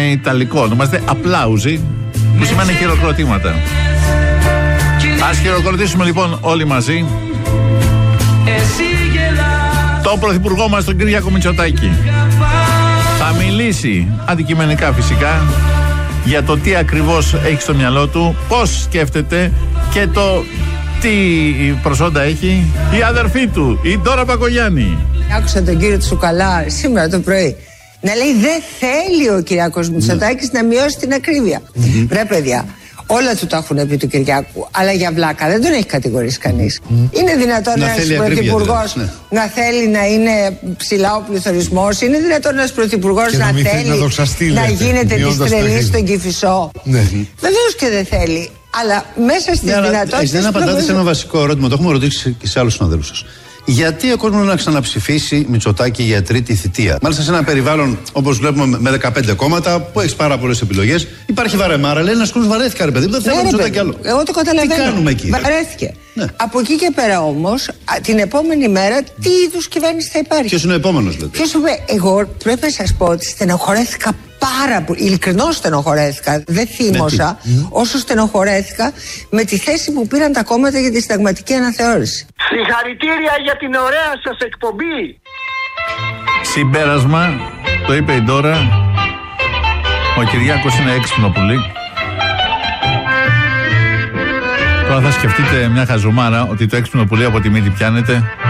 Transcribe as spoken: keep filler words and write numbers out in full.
ιταλικό. Ονομάζεται απλάουζι, που σημαίνει χειροκροτήματα. Ας χειροκροτήσουμε λοιπόν όλοι μαζί τον πρωθυπουργό μας, τον Κυριάκο Μητσοτάκη. Θα μιλήσει αντικειμενικά φυσικά για το τι ακριβώς έχει στο μυαλό του, πώς σκέφτεται και το τι προσόντα έχει η αδερφή του, η Ντόρα Μπακογιάννη. Άκουσα τον κύριο Τσουκαλά σήμερα το πρωί να λέει δεν θέλει ο Κυριάκος Μητσοτάκης να μειώσει την ακρίβεια. Mm-hmm. Βρε παιδιά, όλα του τα έχουν πει του Κυριάκου, αλλά για βλάκα δεν τον έχει κατηγορήσει κανείς. Mm. Είναι δυνατόν ένας πρωθυπουργός δηλαδή, ναι. να θέλει να είναι ψηλά ο πληθωρισμός, είναι δυνατόν ένας πρωθυπουργός να, να θέλει να, να γίνεται της τρελής στον Κηφισό. Ναι. Βεβαίως και δεν θέλει, αλλά μέσα στις ναι, δυνατότητες. Δεν απαντάτε σε ένα βασικό ερώτημα, το έχουμε ρωτήσει και σε άλλους συναδέλφους σας. Γιατί ο κόσμος να ξαναψηφίσει Μητσοτάκη για τρίτη θητεία? Μάλιστα σε ένα περιβάλλον όπως βλέπουμε με δεκαπέντε κόμματα που έχει πάρα πολλές επιλογές. Υπάρχει βαρεμάρα, λέει ένας κόσμος βαρέθηκα ρε παιδί, δεν θέλω Μητσοτάκη άλλο. Εγώ το καταλαβαίνω. Τι κάνουμε εκεί? Βαρέθηκε. Ναι. Από εκεί και πέρα όμως, την επόμενη μέρα, τι είδους κυβέρνηση θα υπάρχει? Ποιος είναι ο επόμενος, δηλαδή? Ποιος είναι, εγώ πρέπει να σας πω ότι στενοχωρέθηκα πάρα πολύ. Ειλικρινώς στενοχωρέθηκα. Δεν θύμωσα mm. όσο στενοχωρέθηκα με τη θέση που πήραν τα κόμματα για τη συνταγματική αναθεώρηση. Συγχαρητήρια για την ωραία σας εκπομπή. Συμπέρασμα, το είπε η Ντόρα, ο Κυριάκος είναι έξυπνο πουλί. Τώρα θα σκεφτείτε μια χαζομάρα ότι το έξυπνο πουλί από τη μύτη πιάνεται.